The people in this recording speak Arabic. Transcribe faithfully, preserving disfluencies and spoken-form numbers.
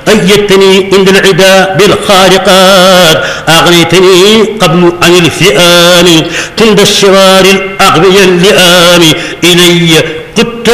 أيدتني عند العدا بالخارقات، أغنيتني قبل عن الفئام عند الشرار الأغبياء اللئام، إلي قدت